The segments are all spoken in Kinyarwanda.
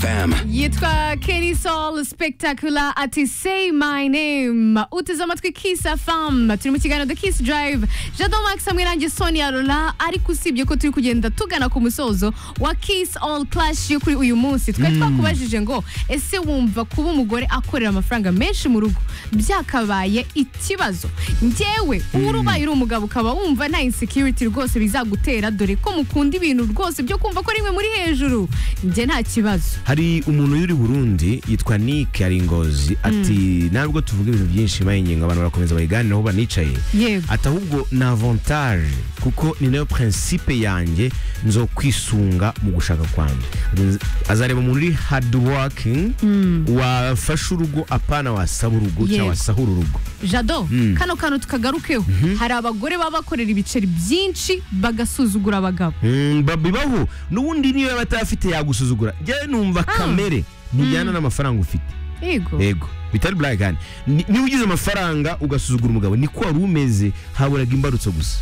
FM. Yitwa Kenny Soul Spectacular ati Say My Name. Uteze amatwi Kiss FM. Turi mu kiganiro The Kiss Drive. Jado Max hamwe nanjye Sonia Lola, ariko usibye ko turi kugenda tugana ku musozo wa Kiss All Clash yo kuri uyu munsi. Twari twakubajije ngo ese wumva kuba umugore akorera amafaranga menshi mu rugo byakabaye ikibazo? Njyewe urubaye uri umugabo ukaba wumva nta insecurity rwose bizagutera, dore ko mukunda ibintu rwose byo kumva ko rimwe muri hejuru, njye nta kibazo. Hari umuntu yuri Burundi yitwa Nick Aringozi ati ntabwo tuvuga ibintu byinshi mayingenga abantu barakomeza bayiganiraho banicaye, ati ahubwo na avantage kuko ni nayo principe yanjye nzo kwisunga mu gushaka kwanjye. Azareba umuntu uri hard working wafasha urugo apana wasaba urugo cyangwa wasahura urugo. Jado, kano kantu tukagarukeho. Hari abagore baba bakorera ibiceri byinshi bagasuzugura abagabo. Babibaho n'ubundi niyo batafite yagusuzugura. Je numva kamere ntijyana n'amafaranga ufite. Yego. Bitari black kandi. Ni ugize amafaranga ugasuzugura umugabo ni ko warumeze, haburaga imbarutso gusa.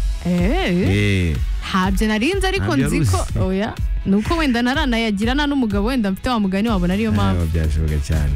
Habye narinze ariko nziko oya nuko wenda naranayagirana n'umugabo wenda mfite wa mugani wabona ariyo mpamvu. Byashoboka cyane.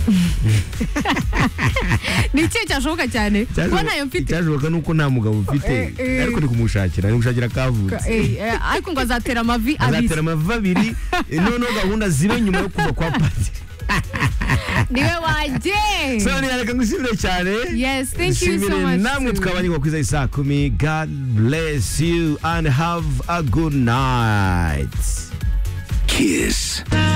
Ni cyo cyashoboka cyane kuba nayo mfite. Cyashoboka nuko nta mugabo ufite ariko ni kumushakira kavutse. Ariko ngo azatera amavi abiri none gahunda zibe nyuma yo kuva kwa pati. Niwe waje. So ni areka ngushimire cyane. Yes, thank you so much. Namwe tukabanye kwa kwiza isa 10. God bless you and have a good night. Kiss.